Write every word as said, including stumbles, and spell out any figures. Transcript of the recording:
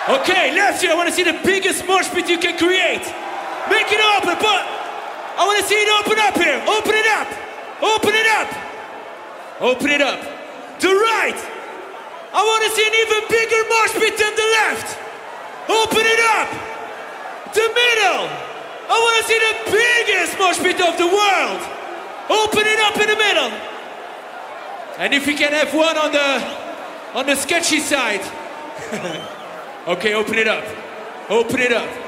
Okay, left here, I want to see the biggest mosh pit you can create. Make it open, but I want to see it open up here. Open it up. Open it up. Open it up. The right. I want to see an even bigger mosh pit than the left. Open it up. The middle. I want to see the biggest mosh pit of the world. Open it up in the middle. And if we can have one on the on the sketchy side. Okay, open it up. Open it up.